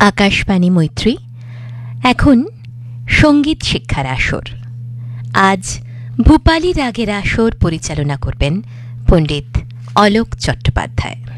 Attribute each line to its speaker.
Speaker 1: আকাশবাণী মৈত্রী। এখন সঙ্গীত শিক্ষার আসর। আজ ভূপালী রাগের আসর পরিচালনা করবেন পণ্ডিত অলোক চট্টোপাধ্যায়।